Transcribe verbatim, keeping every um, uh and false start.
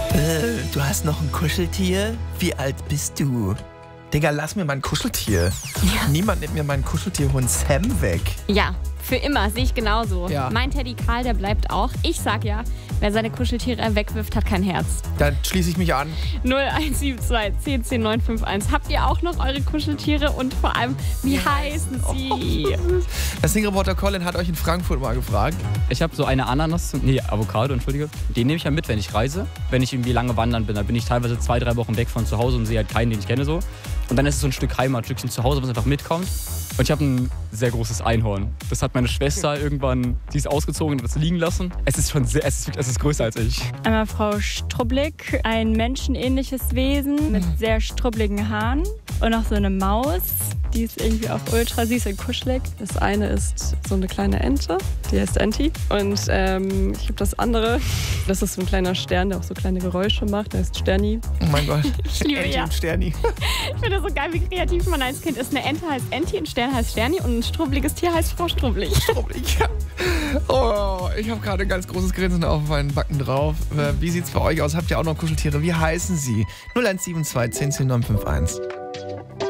Äh, du hast noch ein Kuscheltier? Wie alt bist du? Digga, lass mir mein Kuscheltier. Ja. Niemand nimmt mir meinen Kuscheltierhund Sam weg. Ja, für immer, sehe ich genauso. Ja. Mein Teddy Karl, der bleibt auch. Ich sag ja, wer seine Kuscheltiere wegwirft, hat kein Herz. Dann schließe ich mich an. null eins sieben zwei zehn zehn neun fünf eins. Habt ihr auch noch eure Kuscheltiere und vor allem, wie heißen sie? Der Sing-Reporter Colin hat euch in Frankfurt mal gefragt. Ich habe so eine Ananas, nee, Avocado, entschuldige. Den nehme ich ja mit, wenn ich reise. Wenn ich irgendwie lange wandern bin, dann bin ich teilweise zwei, drei Wochen weg von zu Hause und sehe halt keinen, den ich kenne so. Und dann ist es so ein Stück Heimat, ein Stückchen zu Hause, was einfach mitkommt. Und ich habe ein sehr großes Einhorn. Das hat meine Schwester irgendwann, die ist ausgezogen und hat es liegen lassen. Es ist schon sehr, es ist, es ist größer als ich. Einmal Frau Strublick, ein menschenähnliches Wesen mit sehr strubbligen Haaren. Und noch so eine Maus, die ist irgendwie auch ultra süß und kuschelig. Das eine ist so eine kleine Ente, die heißt Enti. Und ähm, ich habe das andere, das ist so ein kleiner Stern, der auch so kleine Geräusche macht, der heißt Sterni. Oh mein Gott. Ich liebe Enti ja. und Sterni. Ich finde das so geil, wie kreativ man als Kind ist. Eine Ente heißt Enti, ein Stern heißt Sterni und ein strubbeliges Tier heißt Frau Strubbelig. Strubbelig, ja. Oh, ich habe gerade ein ganz großes Grinsen auf meinen Backen drauf. Wie sieht's bei euch aus? Habt ihr auch noch Kuscheltiere? Wie heißen sie? null eins sieben zwei zehn zehn neun fünf eins.